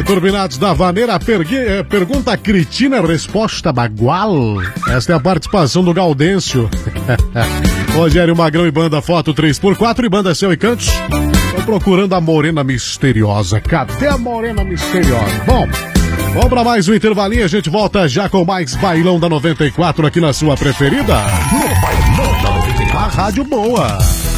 Turbinados da Vaneira, pergunta Critina, resposta bagual. Esta é a participação do Gaudêncio. Rogério Magrão e banda Foto 3x4 e banda Céu e Cantos. Tô procurando a morena misteriosa. Cadê a morena misteriosa? Bom, vamos para mais um intervalinho. A gente volta já com mais Bailão da 94 aqui na sua preferida. No Bailão da 94. A rádio boa.